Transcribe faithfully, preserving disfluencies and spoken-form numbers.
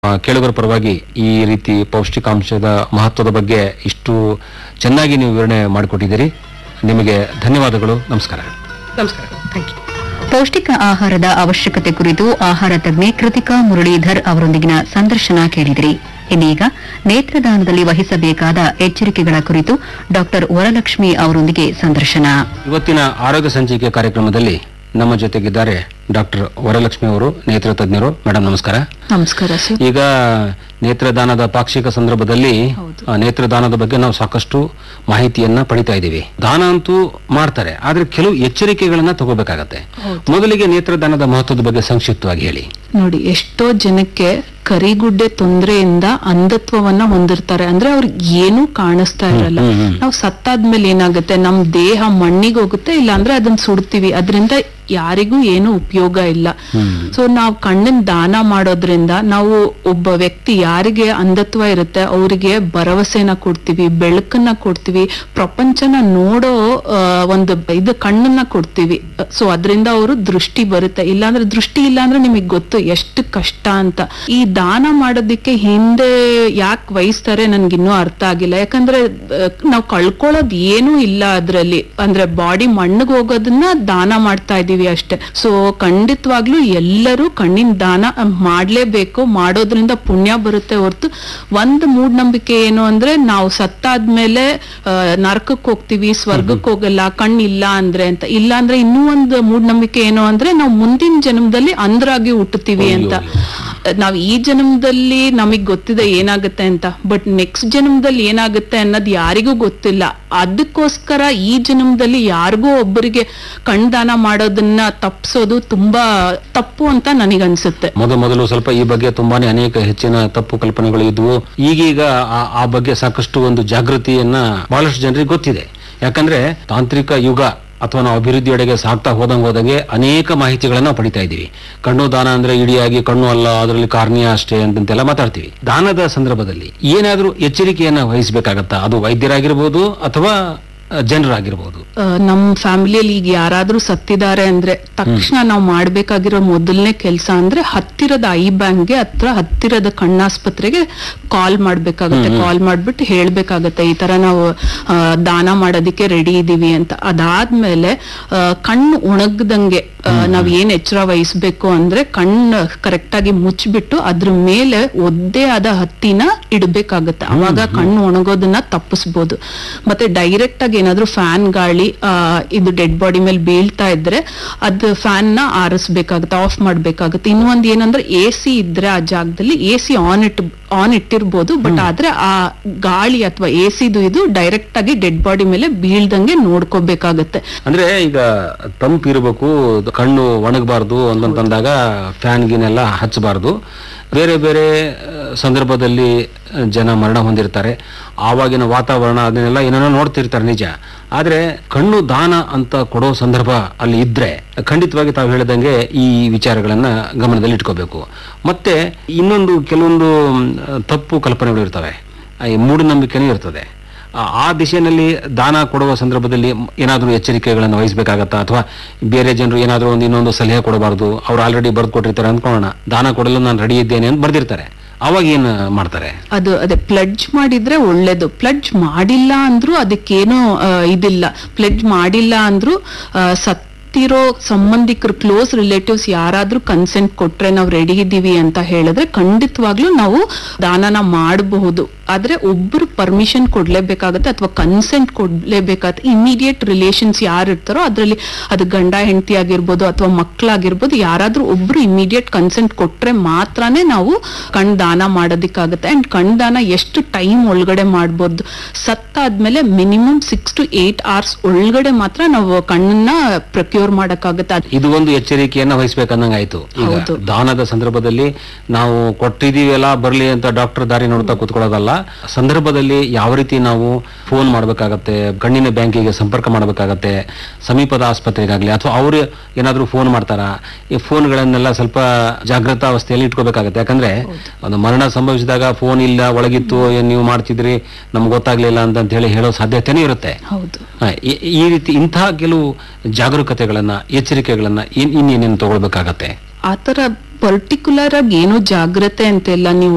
ಕೇಳುಗರ ಪರವಾಗಿ ಈ ರೀತಿ ಪೌಷ್ಟಿಕಾಂಶದ ಮಹತ್ವದ ಬಗ್ಗೆ ಇಷ್ಟು ಚೆನ್ನಾಗಿ ನೀವು ವಿವರಣೆ ಮಾಡಿಕೊಟ್ಟಿದ್ದೀರಿ. ನಿಮಗೆ ಧನ್ಯವಾದಗಳು. ನಮಸ್ಕಾರ. ನಮಸ್ಕಾರ. Thank you. ಪೌಷ್ಟಿಕ ಆಹಾರದ ಅವಶ್ಯಕತೆ ಕುರಿತು ಆಹಾರ ತಜ್ಞೆ ಕೃತಿಕಾ ಮುರಳೀಧರ್ ಅವರೊಂದಿಗಿನ ಸಂದರ್ಶನ ಕೇಳಿದಿರಿ. ಇದೀಗ ನೇತ್ರದಾನದಲ್ಲಿ ವಹಿಸಬೇಕಾದ ಎಚ್ಚರಿಕೆಗಳ ಕುರಿತು ಡಾಕ್ಟರ್ ವರಲಕ್ಷ್ಮಿ ಅವರೊಂದಿಗೆ ಸಂದರ್ಶನ. ಇವತ್ತಿನ ಆರೋಗ್ಯ ಸಂಚಿಕೆ ಕಾರ್ಯಕ್ರಮದಲ್ಲಿ ನಮ್ಮ ಜೊತೆಗಿದ್ದಾರೆ ಡಾಕ್ಟರ್ ವರಲಕ್ಷ್ಮಿ ಅವರು, ನೇತ್ರ ತಜ್ಞರು. ಮೇಡಮ್ ನಮಸ್ಕಾರ. ನಮಸ್ಕಾರ ಸರ್. ಈಗ ನೇತ್ರದಾನದ ಪಾಕ್ಷಿಕ ಸಂದರ್ಭದಲ್ಲಿ ಆ, ನೇತ್ರದಾನದ ಬಗ್ಗೆ ನಾವು ಸಾಕಷ್ಟು ಮಾಹಿತಿಯನ್ನ ಪಡಿತಾ ಇದ್ದೀವಿ. ದಾನ ಅಂತೂ ಮಾಡ್ತಾರೆ, ಆದ್ರೆ ಕೆಲವು ಎಚ್ಚರಿಕೆಗಳನ್ನ ತಗೋಬೇಕಾಗತ್ತೆ. ಮೊದಲಿಗೆ ನೇತ್ರದಾನದ ಮಹತ್ವದ ಬಗ್ಗೆ ಸಂಕ್ಷಿಪ್ತವಾಗಿ ಹೇಳಿ. ನೋಡಿ, ಎಷ್ಟೋ ಜನಕ್ಕೆ ಕರಿಗುಡ್ಡೆ ತೊಂದರೆಯಿಂದ ಅಂಧತ್ವವನ್ನ ಹೊಂದಿರ್ತಾರೆ. ಅಂದ್ರೆ ಅವ್ರಿಗೆ ಏನೂ ಕಾಣಿಸ್ತಾ ಇರಲ್ಲ. ನಾವು ಸತ್ತಾದ್ಮೇಲೆ ಏನಾಗುತ್ತೆ, ನಮ್ ದೇಹ ಮಣ್ಣಿಗೆ ಹೋಗುತ್ತೆ, ಇಲ್ಲ ಅಂದ್ರೆ ಅದನ್ನ ಸುಡ್ತೀವಿ. ಅದರಿಂದ ಯಾರಿಗೂ ಏನು ಉಪಯೋಗ ಇಲ್ಲ. ಸೊ ನಾವು ಕಣ್ಣಿನ ದಾನ ಮಾಡೋದ್ರಿಂದ ನಾವು ಒಬ್ಬ ವ್ಯಕ್ತಿ ಯಾರಿಗೆ ಅಂಧತ್ವ ಇರುತ್ತೆ ಅವರಿಗೆ ಭರವಸೆನ ಕೊಡ್ತೀವಿ, ಬೆಳಕನ್ನ ಕೊಡ್ತೀವಿ, ಪ್ರಪಂಚನ ನೋಡೋ ಆ, ಒಂದು ಇದು ಕಣ್ಣನ್ನ ಕೊಡ್ತೀವಿ. ಸೊ ಅದರಿಂದ ಅವರು ದೃಷ್ಟಿ ಬರುತ್ತೆ. ಇಲ್ಲಾಂದ್ರೆ ದೃಷ್ಟಿ ಇಲ್ಲ ಅಂದ್ರೆ ನಿಮಗೆ ಗೊತ್ತು ಎಷ್ಟು ಕಷ್ಟ ಅಂತ. ಈ ದಾನ ಮಾಡೋದಿಕ್ಕೆ ಹಿಂದೆ ಯಾಕೆ ವಹಿಸ್ತಾರೆ ನನ್ಗಿನ್ನೂ ಅರ್ಥ ಆಗಿಲ್ಲ. ಯಾಕಂದ್ರೆ ನಾವು ಕಳ್ಕೊಳ್ಳೋದು ಏನೂ ಇಲ್ಲ ಅದ್ರಲ್ಲಿ. ಅಂದ್ರೆ ಬಾಡಿ ಮಣ್ಣಿಗೆ ಹೋಗೋದನ್ನ ದಾನ ಮಾಡ್ತಾ ಇದೀವಿ ಅಷ್ಟೇ. ಸೊ ಖಂಡಿತವಾಗ್ಲೂ ಎಲ್ಲರೂ ಕಣ್ಣಿನ ದಾನ ಮಾಡ್ಲೇಬೇಕು. ಮಾಡೋದ್ರಿಂದ ಪುಣ್ಯ ಬರುತ್ತೆ ಹೊರತು ಒಂದು ಮೂಢನಂಬಿಕೆ ಏನು ಅಂದ್ರೆ ನಾವು ಸತ್ತಾದ್ಮೇಲೆ ನರಕಕ್ಕೆ ಹೋಗ್ತೀವಿ, ಸ್ವರ್ಗಕ್ಕೆ ಹೋಗಲ್ಲ ಕಣ್ಣಿಲ್ಲ ಅಂದ್ರೆ ಅಂತ. ಇಲ್ಲ ಅಂದ್ರೆ ಇನ್ನೂ ಒಂದು ಮೂಢನಂಬಿಕೆ ಏನು ಅಂದ್ರೆ ನಾವು ಮುಂದಿನ ಜನ್ಮದಲ್ಲಿ ಅಂಧರಾಗಿ ಹುಟ್ಟುತ್ತೀವಿ ಅಂತ. ನಾವ್ ಈ ಜನ್ಮದಲ್ಲಿ ನಮಗ್ ಗೊತ್ತಿದೆ ಏನಾಗುತ್ತೆ ಅಂತ, ಬಟ್ ನೆಕ್ಸ್ಟ್ ಜನ್ಮದಲ್ಲಿ ಏನಾಗುತ್ತೆ ಅನ್ನೋದು ಯಾರಿಗೂ ಗೊತ್ತಿಲ್ಲ. ಅದಕ್ಕೋಸ್ಕರ ಈ ಜನ್ಮದಲ್ಲಿ ಯಾರಿಗೂ ಒಬ್ಬರಿಗೆ ಕಣ್ದಾನ ಮಾಡೋದನ್ನ ತಪ್ಪಿಸೋದು ತುಂಬಾ ತಪ್ಪು ಅಂತ ನನಗನ್ಸುತ್ತೆ. ಮೊದ ಮೊದಲು ಸ್ವಲ್ಪ ಈ ಬಗ್ಗೆ ತುಂಬಾನೇ ಅನೇಕ ಹೆಚ್ಚಿನ ತಪ್ಪು ಕಲ್ಪನೆಗಳು ಇದ್ವು. ಈಗೀಗ ಆ- ಆ ಬಗ್ಗೆ ಸಾಕಷ್ಟು ಒಂದು ಜಾಗೃತಿಯನ್ನ ಬಹಳಷ್ಟು ಜನರಿಗೆ ಗೊತ್ತಿದೆ. ಯಾಕಂದ್ರೆ ತಾಂತ್ರಿಕ ಯುಗ ಅಥವಾ ನಾವು ಅಭಿವೃದ್ಧಿಯೆಡೆಗೆ ಸಾಗ್ತಾ ಹೋದಂಗೆ ಹೋದಂಗೆ ಅನೇಕ ಮಾಹಿತಿಗಳನ್ನ ಪಡಿತಾ ಇದ್ದೀವಿ. ಕಣ್ಣು ದಾನ ಅಂದ್ರೆ ಇಡಿಯಾಗಿ ಕಣ್ಣು ಅಲ್ಲ, ಅದರಲ್ಲಿ ಕಾರ್ನಿಯಾ ಅಷ್ಟೇ ಅಂತಂತೆಲ್ಲ ಮಾತಾಡ್ತೀವಿ. ದಾನದ ಸಂದರ್ಭದಲ್ಲಿ ಏನಾದ್ರೂ ಎಚ್ಚರಿಕೆಯನ್ನ ವಹಿಸಬೇಕಾಗತ್ತಾ? ಅದು ವೈದ್ಯರಾಗಿರ್ಬೋದು ಅಥವಾ ಜನರಾಗಿರ್ಬೋದು. ನಮ್ ಫ್ಯಾಮಿಲಿಯಲ್ಲಿ ಈಗ ಯಾರಾದ್ರೂ ಸತ್ತಿದ್ದಾರೆ ಅಂದ್ರೆ ತಕ್ಷಣ ನಾವು ಮಾಡ್ಬೇಕಾಗಿರೋ ಮೊದಲನೇ ಕೆಲಸ ಅಂದ್ರೆ ಹತ್ತಿರದ ಐ ಬ್ಯಾಂಕ್ಗೆ ಹತ್ರ ಹತ್ತಿರದ ಕಣ್ಣಾಸ್ಪತ್ರೆಗೆ ಕಾಲ್ ಮಾಡ್ಬೇಕಾಗತ್ತೆ. ಕಾಲ್ ಮಾಡ್ಬಿಟ್ಟು ಹೇಳ್ಬೇಕಾಗತ್ತೆ ಈ ತರ ನಾವು ಆ, ದಾನ ಮಾಡೋದಿಕ್ಕೆ ರೆಡಿ ಇದೀವಿ ಅಂತ. ಅದಾದ್ಮೇಲೆ ಆ, ಕಣ್ಣು ಒಣಗ್ದಂಗೆ ಆ, ನಾವ್ ಏನ್ ಎಚ್ಚರ ವಹಿಸ್ಬೇಕು ಅಂದ್ರೆ ಕಣ್ಣು ಕರೆಕ್ಟ್ ಆಗಿ ಮುಚ್ಚಿಬಿಟ್ಟು ಅದ್ರ ಮೇಲೆ ಒದ್ದೆ ಆದ ಹತ್ತಿನ ಇಡ್ಬೇಕಾಗತ್ತೆ. ಅವಾಗ ಕಣ್ಣು ಒಣಗೋದನ್ನ ತಪ್ಪಿಸ್ಬೋದು. ಮತ್ತೆ ಡೈರೆಕ್ಟ್ ಆಗಿ ಏನಾದ್ರೂ ಫ್ಯಾನ್ ಗಾಳಿ ಆ ಇದು ಡೆಡ್ ಬಾಡಿ ಮೇಲೆ ಬೀಳ್ತಾ ಇದ್ರೆ ಅದು ಫ್ಯಾನ್ ನ ಆರಿಸ್ಬೇಕಾಗುತ್ತೆ, ಆಫ್ ಮಾಡ್ಬೇಕಾಗುತ್ತೆ. ಇನ್ನೊಂದ್ ಏನಂದ್ರೆ ಎ ಸಿ ಇದ್ರೆ ಆ ಜಾಗದಲ್ಲಿ A C on it on ಇಟ್ಟಿರ್ಬೋದು, but ಆದ್ರೆ ಆ ಗಾಳಿ ಅಥವಾ ಎ ಸಿದು ಇದು ಡೈರೆಕ್ಟ್ ಆಗಿ ಡೆಡ್ ಬಾಡಿ ಮೇಲೆ ಬೀಳ್ದಂಗೆ ನೋಡ್ಕೋಬೇಕಾಗತ್ತೆ. ಅಂದ್ರೆ ಈಗ ತಂಪು ಇರಬೇಕು, ಕಣ್ಣು ಒಣಗಬಾರ್ದು ಅಂತಂದಾಗ ಫ್ಯಾನ್ ಗಿನೆಲ್ಲ ಹಚ್ಚಬಾರ್ದು. ಬೇರೆ ಬೇರೆ ಆ, ಸಂದರ್ಭದಲ್ಲಿ ಜನ ಮರಣ ಹೊಂದಿರ್ತಾರೆ. ಆವಾಗಿನ ವಾತಾವರಣ ಅದನ್ನೆಲ್ಲ ಏನೇನೋ ನೋಡ್ತಿರ್ತಾರೆ ನಿಜ. ಆದ್ರೆ ಕಣ್ಣು ದಾನ ಅಂತ ಕೊಡೋ ಸಂದರ್ಭ ಅಲ್ಲಿ ಇದ್ರೆ ಖಂಡಿತವಾಗಿ ತಾವು ಹೇಳಿದಂಗೆ ಈ ವಿಚಾರಗಳನ್ನ ಗಮನದಲ್ಲಿ ಇಟ್ಕೋಬೇಕು. ಮತ್ತೆ ಇನ್ನೊಂದು ಕೆಲವೊಂದು ಮ್, ತಪ್ಪು ಕಲ್ಪನೆಗಳು ಇರ್ತವೆ, ಈ ಮೂಢನಂಬಿಕೆನೂ ಇರ್ತದೆ. ಆ- ಆ ದಿಶೆಯಲ್ಲಿ ದಾನ ಕೊಡುವ ಸಂದರ್ಭದಲ್ಲಿ ಏನಾದರೂ ಎಚ್ಚರಿಕೆಗಳನ್ನು ವಹಿಸಬೇಕಾಗತ್ತಾ? ಅಥವಾ ಬೇರೆ ಜನರು ಏನಾದರೂ ಒಂದು ಇನ್ನೊಂದು ಸಲಹೆ ಕೊಡಬಾರ್ದು? ಅವ್ರು ಆಲ್ರೆಡಿ ಬರ್ದು ಕೊಟ್ಟಿರ್ತಾರೆ ಅಂದ್ಕೊಳ್ಳೋಣ, ದಾನ ಕೊಡಲು ನಾನು ರೆಡಿ ಇದ್ದೇನೆ ಅಂತ ಬರ್ದಿರ್ತಾರೆ. ಅವಾಗ ಏನ್ ಮಾಡ್ತಾರೆ? ಅದು ಅದೇ ಪ್ಲಡ್ಜ್ ಮಾಡಿದ್ರೆ ಒಳ್ಳೇದು. ಪ್ಲಡ್ಜ್ ಮಾಡಿಲ್ಲ ಅಂದ್ರೂ ಅದಕ್ಕೇನು ಆ, ಇದಿಲ್ಲ. ಪ್ಲಡ್ಜ್ ಮಾಡಿಲ್ಲ ಅಂದ್ರೂ ಆ, ಸತ್ತಿರೋ ಸಂಬಂಧಿಕರು ಕ್ಲೋಸ್ ರಿಲೇಟಿವ್ಸ್ ಯಾರಾದ್ರೂ ಕನ್ಸೆಂಟ್ ಕೊಟ್ರೆ ನಾವು ರೆಡಿ ಇದ್ದೀವಿ ಅಂತ ಹೇಳಿದ್ರೆ ಖಂಡಿತವಾಗ್ಲೂ ನಾವು ದಾನನ ಮಾಡಬಹುದು. ಆದ್ರೆ ಒಬ್ರು ಪರ್ಮಿಷನ್ ಕೊಡ್ಲೇಬೇಕಾಗತ್ತೆ ಅಥವಾ ಕನ್ಸೆಂಟ್ ಕೊಡ್ಲೇಬೇಕಾಗತ್ತೆ. ಇಮಿಡಿಯೇಟ್ ರಿಲೇಷನ್ಸ್ ಯಾರು ಇರ್ತಾರೋ ಅದ್ರಲ್ಲಿ ಅದು ಗಂಡ ಹೆಂಡತಿ ಆಗಿರ್ಬೋದು ಅಥವಾ ಮಕ್ಕಳಾಗಿರ್ಬೋದು, ಯಾರಾದ್ರೂ ಒಬ್ರು ಇಮಿಡಿಯೇಟ್ ಕನ್ಸೆಂಟ್ ಕೊಟ್ರೆ ಮಾತ್ರನೇ ನಾವು ಕಣ್ ದಾನ ಮಾಡೋದಿಕ್ಕಾಗತ್ತೆ. ಅಂಡ್ ಕಣ್ ದಾನ ಎಷ್ಟು ಟೈಮ್ ಒಳಗಡೆ ಮಾಡ್ಬೋದು? ಸತ್ತಾದ್ಮೇಲೆ minimum six to eight hours ಒಳಗಡೆ ಮಾತ್ರ ನಾವು ಕಣ್ಣನ್ನ ಪ್ರಕ್ಯೂರ್ ಮಾಡಕ್ಕಾಗತ್ತೆ. ಇದು ಒಂದು ಎಚ್ಚರಿಕೆಯನ್ನ ವಹಿಸ್ಬೇಕಂದಂಗಾಯ್ತು. ಈಗ ಹೌದು. ದಾನದ ಸಂದರ್ಭದಲ್ಲಿ ನಾವು ಕೊಟ್ಟಿದೀವೆಲ್ಲ ಬರ್ಲಿ ಅಂತ ಡಾಕ್ಟರ್ ದಾರಿ ನೋಡ್ತಾ ಕೂತ್ಕೊಳ್ಳೋದಲ್ಲ. ಸಂದರ್ಭದಲ್ಲಿ ಯಾವ ರೀತಿ ನಾವು ಫೋನ್ ಮಾಡ್ಬೇಕಾಗತ್ತೆ, ಕಣ್ಣಿನ ಬ್ಯಾಂಕಿಗೆ ಸಂಪರ್ಕ ಮಾಡ್ಬೇಕಾಗತ್ತೆ, ಸಮೀಪದ ಆಸ್ಪತ್ರೆಗಾಗ್ಲಿ ಅಥವಾ ಅವ್ರು ಏನಾದ್ರೂ ಫೋನ್ ಮಾಡ್ತಾರ, ಈ ಫೋನ್ಗಳನ್ನೆಲ್ಲ ಸ್ವಲ್ಪ ಜಾಗೃತ ಅವಸ್ಥೆಯಲ್ಲಿ ಇಟ್ಕೋಬೇಕಾಗತ್ತೆ. ಯಾಕಂದ್ರೆ ಒಂದು ಮರಣ ಸಂಭವಿಸಿದಾಗ ಫೋನ್ ಇಲ್ಲ, ಒಳಗಿತ್ತು, ಏನ್ ನೀವು ಮಾಡ್ತಿದ್ರಿ ನಮ್ಗೆ ಗೊತ್ತಾಗ್ಲಿಲ್ಲ ಅಂತ ಹೇಳಿ ಹೇಳೋ ಸಾಧ್ಯತೆನೂ ಇರುತ್ತೆ. ಹೌದು. ಹ, ಈ- ಈ ರೀತಿ ಇಂತಹ ಕೆಲವು ಜಾಗರೂಕತೆಗಳನ್ನ, ಎಚ್ಚರಿಕೆಗಳನ್ನ ಇನ್ ಇನ್ನೇನೇನು ತಗೊಳ್ಬೇಕಾಗತ್ತೆ? ಆತರ ಪರ್ಟಿಕ್ಯುಲರ್ ಆಗಿ ಏನು ಜಾಗ್ರತೆ ಅಂತೆಲ್ಲ ನೀವು